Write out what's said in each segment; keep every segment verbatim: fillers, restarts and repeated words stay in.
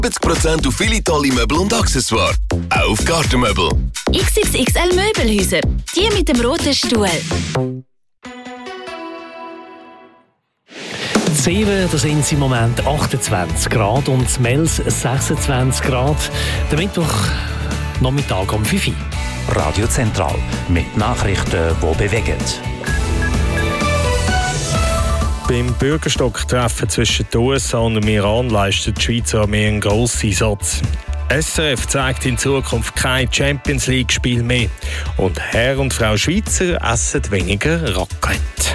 siebzig Prozent auf viele tolle Möbel und Accessoires. Auch auf Gartenmöbel. X X X L Möbelhäuser. Die mit dem roten Stuhl. Seven, da sind es im Moment achtundzwanzig Grad und Mels sechsundzwanzig Grad. Der Mittwoch Nachmittag um fünf Uhr. Radio Zentral mit Nachrichten, die bewegen. Beim Bürgerstock-Treffen zwischen den U S A und dem Iran leistet die Schweizer Armee einen grossen Einsatz. S R F zeigt in Zukunft kein Champions-League-Spiel mehr. Und Herr und Frau Schweizer essen weniger Raclette.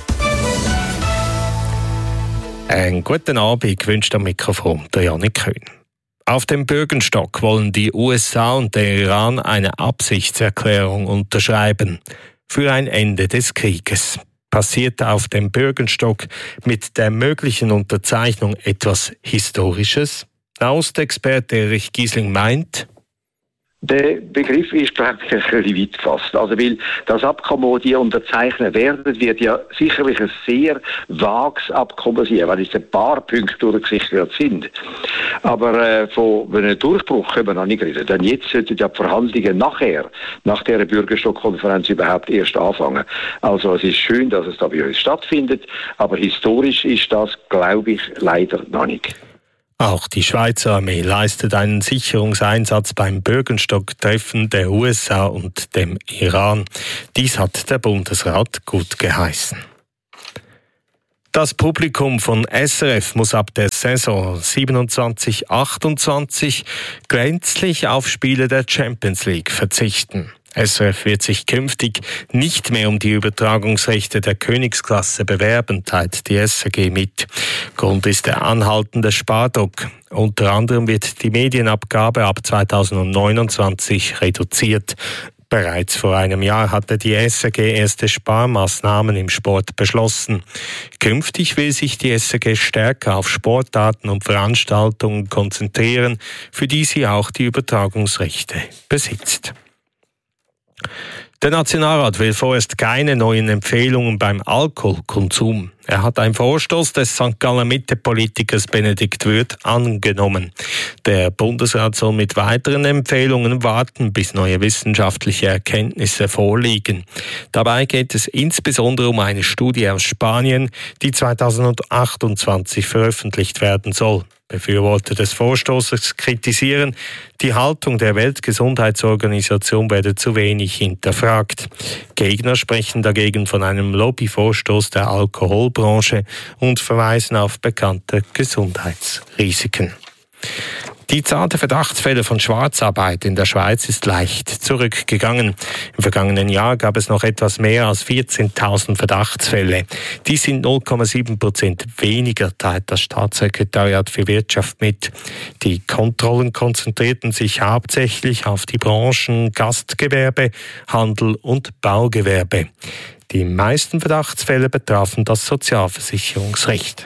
Einen guten Abend wünscht am Mikrofon der Janik Köhn. Auf dem Bürgenstock wollen die U S A und der Iran eine Absichtserklärung unterschreiben für ein Ende des Krieges. Passiert auf dem Bürgenstock mit der möglichen Unterzeichnung etwas Historisches? Der Ostexperte Erich Giesling meint, der Begriff ist, glaube ich, ein bisschen weit gefasst. Also, weil das Abkommen, das die unterzeichnen werden, wird ja sicherlich ein sehr vages Abkommen sein, weil es ein paar Punkte durchgesichert sind. Aber äh, von einem Durchbruch können wir noch nicht reden. Denn jetzt sollten ja die Verhandlungen nachher, nach dieser Bürgerstock-Konferenz überhaupt erst anfangen. Also es ist schön, dass es da bei uns stattfindet, aber historisch ist das, glaube ich, leider noch nicht. Auch die Schweizer Armee leistet einen Sicherungseinsatz beim Bürgenstock-Treffen der U S A und dem Iran. Dies hat der Bundesrat gut geheißen. Das Publikum von S R F muss ab der Saison siebenundzwanzig achtundzwanzig gänzlich auf Spiele der Champions League verzichten. S R F wird sich künftig nicht mehr um die Übertragungsrechte der Königsklasse bewerben, teilt die S R G mit. Grund ist der anhaltende Spardruck. Unter anderem wird die Medienabgabe ab zweitausendneunundzwanzig reduziert. Bereits vor einem Jahr hatte die S R G erste Sparmaßnahmen im Sport beschlossen. Künftig will sich die S R G stärker auf Sportarten und Veranstaltungen konzentrieren, für die sie auch die Übertragungsrechte besitzt. Der Nationalrat will vorerst keine neuen Empfehlungen beim Alkoholkonsum. Er hat einen Vorstoß des Sankt Galler Mitte-Politikers Benedikt Würth angenommen. Der Bundesrat soll mit weiteren Empfehlungen warten, bis neue wissenschaftliche Erkenntnisse vorliegen. Dabei geht es insbesondere um eine Studie aus Spanien, die zweitausendachtundzwanzig veröffentlicht werden soll. Befürworter des Vorstoßes kritisieren, die Haltung der Weltgesundheitsorganisation werde zu wenig hinterfragt. Gegner sprechen dagegen von einem Lobbyvorstoß der Alkoholbranche und verweisen auf bekannte Gesundheitsrisiken. Die Zahl der Verdachtsfälle von Schwarzarbeit in der Schweiz ist leicht zurückgegangen. Im vergangenen Jahr gab es noch etwas mehr als vierzehntausend Verdachtsfälle. Dies sind null Komma sieben Prozent weniger, teilt das Staatssekretariat für Wirtschaft mit. Die Kontrollen konzentrierten sich hauptsächlich auf die Branchen Gastgewerbe, Handel und Baugewerbe. Die meisten Verdachtsfälle betrafen das Sozialversicherungsrecht.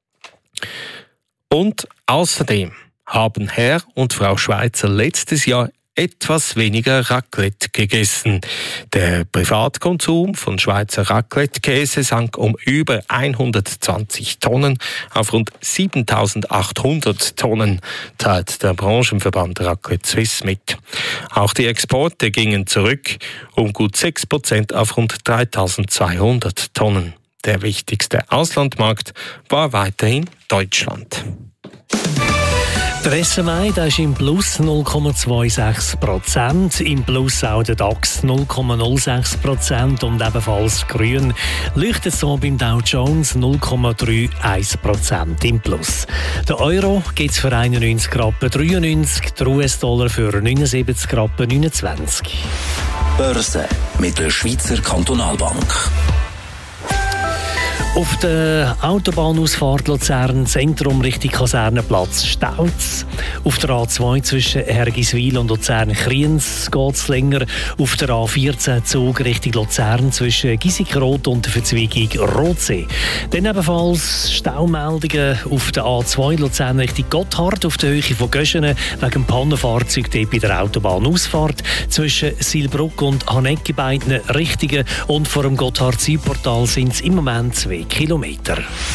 Und außerdem haben Herr und Frau Schweizer letztes Jahr etwas weniger Raclette gegessen. Der Privatkonsum von Schweizer Raclette-Käse sank um über hundertzwanzig Tonnen auf rund siebentausendachthundert Tonnen, teilt der Branchenverband Raclette Suisse mit. Auch die Exporte gingen zurück um gut sechs Prozent auf rund dreitausendzweihundert Tonnen. Der wichtigste Auslandmarkt war weiterhin Deutschland. Der S M I ist im Plus null Komma sechsundzwanzig Prozent, im Plus auch der DAX null Komma null sechs Prozent und ebenfalls grün leuchtet so beim Dow Jones null Komma einunddreißig Prozent im Plus. Der Euro gibt es für einundneunzig Rappen dreiundneunzig, der U S-Dollar für neunundsiebzig Rappen neunundzwanzig. Börse mit der Schweizer Kantonalbank. Auf der Autobahnausfahrt Luzern Zentrum Richtung Kasernenplatz staut's. Auf der A zwei zwischen Hergiswil und Luzern-Kriens geht's länger. Auf der A vierzehn Zug Richtung Luzern zwischen Giesickroth und der Verzweigung Rotsee. Dann ebenfalls Staumeldungen auf der A zwei Luzern Richtung Gotthard auf der Höhe von Göschenen wegen dem Pannenfahrzeug dort bei der Autobahnausfahrt zwischen Silbruck und Haneggi beiden Richtungen und vor dem Gotthard-Südportal sind es im Moment zwei Kilometer.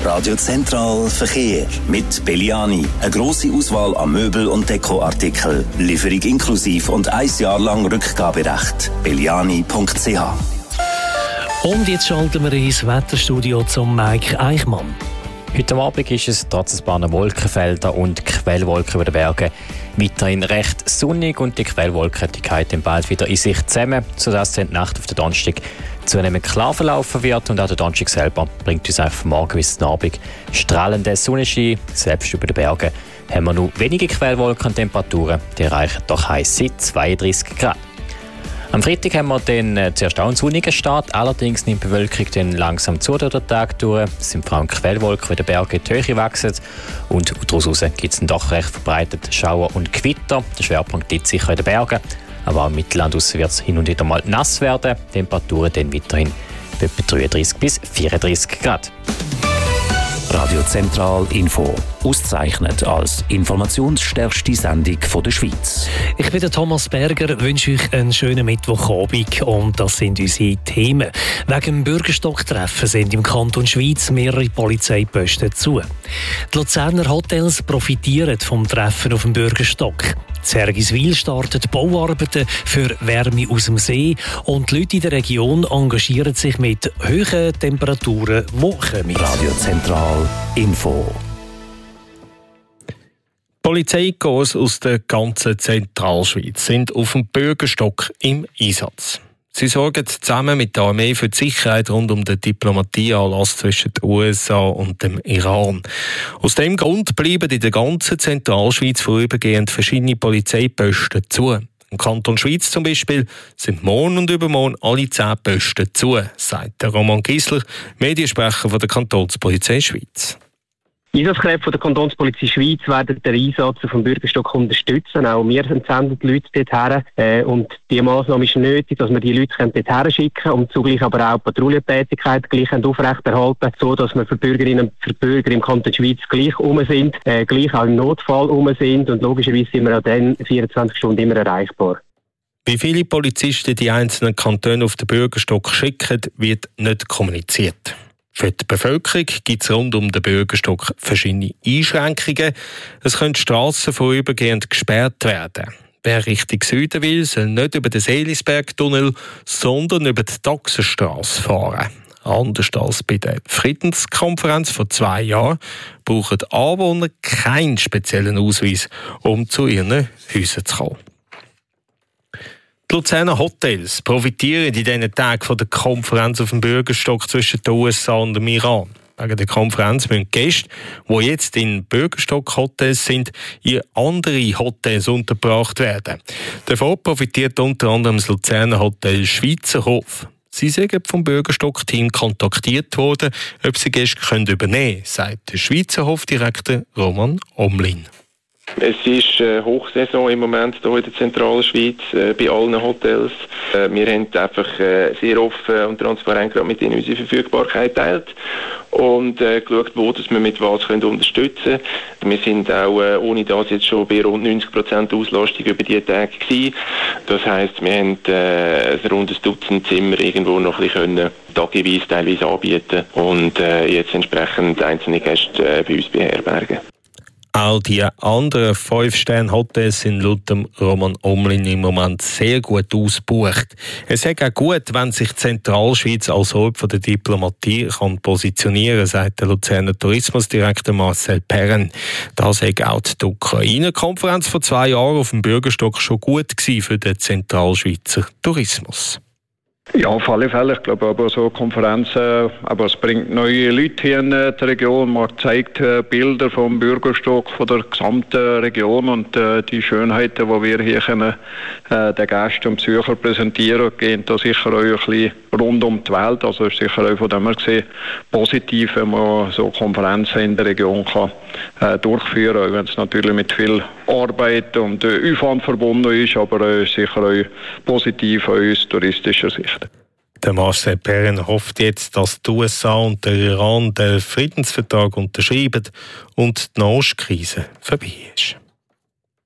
Radio Zentral Verkehr mit Belliani. Eine grosse Auswahl an Möbel- und Dekoartikeln. Lieferung inklusiv und ein Jahr lang Rückgaberecht. belliani punkt c h. Und jetzt schalten wir ins Wetterstudio zum Mike Eichmann. Heute Abend ist es trotz ein paar Wolkenfelder und Quellwolken über den Bergen weiterhin recht sonnig und die Quellwolken die gehen bald wieder in sich zusammen, sodass die Nacht auf den Donnerstag zunehmend klar verlaufen wird und auch der Donnerstag selber bringt uns einfach von morgen bis zum Abend strahlenden Sonnenschein. Selbst über den Bergen haben wir nur wenige Quellwolken und Temperaturen, die erreichen doch heiße zweiunddreissig Grad. Am Freitag haben wir dann zuerst auch einen sonnigen Start, allerdings nimmt die Bewölkung dann langsam zu durch den Tag durch. Es sind vor allem Quellwolken, die den Bergen in die Höhe wachsen und daraus gibt es dann doch recht verbreitet Schauer und Gewitter. Der Schwerpunkt liegt sicher in den Bergen, aber auch im Mittelland wird es hin und wieder mal nass werden. Temperaturen dann weiterhin etwa dreiunddreissig bis vierunddreissig Grad. Radio Zentral Info. Ausgezeichnet als informationsstärkste Sendung von der Schweiz. Ich bin der Thomas Berger, wünsche euch einen schönen Mittwochabend und das sind unsere Themen. Wegen dem Bürgerstocktreffen sind im Kanton Schweiz mehrere Polizeiposten zu. Die Luzerner Hotels profitieren vom Treffen auf dem Bürgerstock. In Hergiswil startet Bauarbeiten für Wärme aus dem See und die Leute in der Region engagieren sich mit hohen Temperaturen, die kommen. Radio Zentral Info. Polizeikorps aus der ganzen Zentralschweiz sind auf dem Bürgerstock im Einsatz. Sie sorgen zusammen mit der Armee für die Sicherheit rund um den Diplomatieanlass zwischen den U S A und dem Iran. Aus dem Grund bleiben in der ganzen Zentralschweiz vorübergehend verschiedene Polizeiposten zu. Im Kanton Schweiz zum Beispiel sind morgen und übermorgen alle zehn Posten zu, sagt der Roman Gisler, Mediensprecher von der Kantonspolizei Schweiz. Einsatzkräfte von der Kantonspolizei Schweiz werden den Einsatz auf dem Bürgerstock unterstützen. Auch wir entsenden die Leute dorthin. Äh, und diese Massnahme ist nötig, dass wir die Leute dorthin schicken können und zugleich aber auch Patrouillentätigkeit gleich aufrechterhalten, so dass wir für Bürgerinnen und für Bürger im Kanton Schweiz gleich um sind, äh, gleich auch im Notfall um sind und logischerweise sind wir auch dann vierundzwanzig Stunden immer erreichbar. Wie viele Polizisten die einzelnen Kantone auf den Bürgerstock schicken, wird nicht kommuniziert. Für die Bevölkerung gibt es rund um den Bürgerstock verschiedene Einschränkungen. Es können Strassen vorübergehend gesperrt werden. Wer Richtung Süden will, soll nicht über den Seelisbergtunnel, sondern über die Taxenstrasse fahren. Anders als bei der Friedenskonferenz vor zwei Jahren brauchen Anwohner keinen speziellen Ausweis, um zu ihren Häusern zu kommen. Die Luzerner Hotels profitieren in diesen Tagen von der Konferenz auf dem Bürgerstock zwischen den U S A und dem Iran. Wegen der Konferenz müssen Gäste, die jetzt in Bürgerstock-Hotels sind, in andere Hotels untergebracht werden. Davon profitiert unter anderem das Luzerner Hotel Schweizerhof. Sie sind vom Bürgerstock-Team kontaktiert worden, ob sie Gäste übernehmen können, sagt der Schweizerhof-Direktor Roman Omlin. Es ist äh, Hochsaison im Moment hier in der Zentralschweiz äh, bei allen Hotels. Äh, wir haben einfach äh, sehr offen und transparent gerade mit ihnen unsere Verfügbarkeit geteilt und äh, geschaut, wo dass wir mit was können unterstützen können. Wir sind auch äh, ohne das jetzt schon bei rund neunzig Prozent Auslastung über diese Tage gewesen. Das heisst, wir haben äh, ein rundes Dutzend Zimmer irgendwo noch ein bisschen tageweise teilweise anbieten und äh, jetzt entsprechend einzelne Gäste äh, bei uns beherbergen. All die anderen fünf Sterne Hotels sind laut dem Roman Omlin im Moment sehr gut ausgebucht. Es ist auch gut, wenn sich die Zentralschweiz als Ort der Diplomatie kann positionieren kann, sagt der Luzerner Tourismusdirektor Marcel Perren. Das war auch die Ukraine-Konferenz vor zwei Jahren auf dem Bürgerstock schon gut für den Zentralschweizer Tourismus. Ja, auf alle Fälle. Ich glaube aber so Konferenzen, aber es bringt neue Leute hier in die Region. Man zeigt äh, Bilder vom Bürgerstock, von der gesamten Region und äh, die Schönheiten, die wir hier können, äh, den Gästen und Besuchern präsentieren, gehen da sicher auch ein bisschen rund um die Welt. Also ist sicher auch von dem her gesehen positiv, wenn man so Konferenzen in der Region kann äh, durchführen, auch wenn es natürlich mit viel Arbeit und äh, Aufwand verbunden ist, aber äh, sicher auch positiv aus touristischer Sicht. Der Marcel Perren hofft jetzt, dass die U S A und der Iran den Friedensvertrag unterschreiben und die Nahostkrise vorbei ist.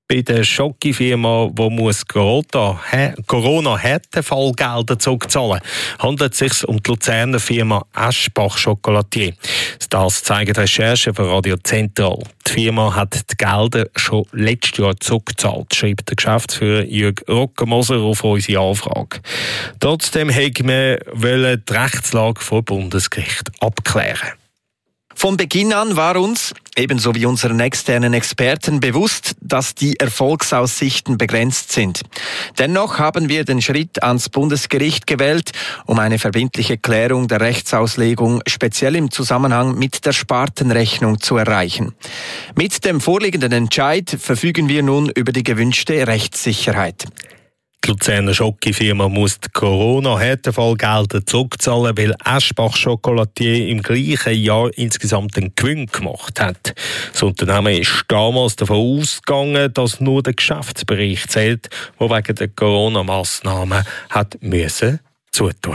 Bei der Schokifirma, die muss Corona-Härtefallgelder zurückzahlen, handelt es sich um die Luzerner Firma Eschbach Chocolatier. Das zeigen Recherchen von Radio Zentral. Die Firma hat die Gelder schon letztes Jahr zurückgezahlt, schreibt der Geschäftsführer Jürg Rockenmoser auf unsere Anfrage. Trotzdem wollten wir die Rechtslage vor Bundesgericht abklären. Von Beginn an war uns, ebenso wie unseren externen Experten, bewusst, dass die Erfolgsaussichten begrenzt sind. Dennoch haben wir den Schritt ans Bundesgericht gewählt, um eine verbindliche Klärung der Rechtsauslegung speziell im Zusammenhang mit der Spartenrechnung zu erreichen. Mit dem vorliegenden Entscheid verfügen wir nun über die gewünschte Rechtssicherheit. Die Luzerner Schokifirma muss die Corona-Härtefallgelder zurückzahlen, weil Eschbach Chocolatier im gleichen Jahr insgesamt einen Gewinn gemacht hat. Das Unternehmen ist damals davon ausgegangen, dass nur der Geschäftsbereich zählt, der wegen der Corona-Massnahmen hat müssen zutun.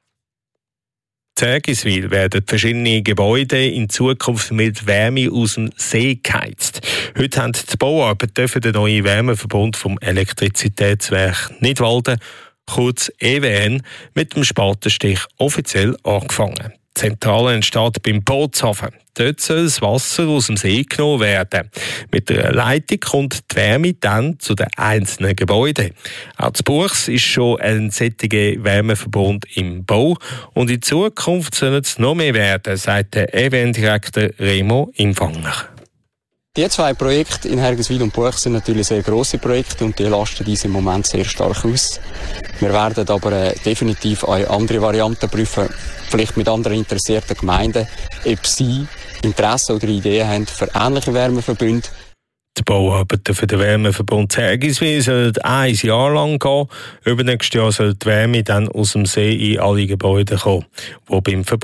In Zergiswil werden verschiedene Gebäude in Zukunft mit Wärme aus dem See geheizt. Heute haben die Bauarbeiten für den neuen Wärmeverbund vom Elektrizitätswerk Nidwalden, kurz E W N, mit dem Spatenstich offiziell angefangen. Die Zentrale entsteht beim Bootshafen. Dort soll das Wasser aus dem See genommen werden. Mit der Leitung kommt die Wärme dann zu den einzelnen Gebäuden. Auch zu Buchs ist schon ein solcher Wärmeverbund im Bau und in Zukunft soll es noch mehr werden, sagt der E W N-Direktor Remo Imfanger. Die zwei Projekte in Hergiswil und Buch sind natürlich sehr grosse Projekte und die lasten uns im Moment sehr stark aus. Wir werden aber äh, definitiv auch andere Varianten prüfen, vielleicht mit anderen interessierten Gemeinden, ob sie Interesse oder Ideen haben für ähnliche Wärmeverbünde. Die Bauarbeiten für den Wärmeverbund Hergiswil sollen ein Jahr lang gehen. Übernächstes Jahr soll die Wärme dann aus dem See in alle Gebäude kommen, die beim Verbund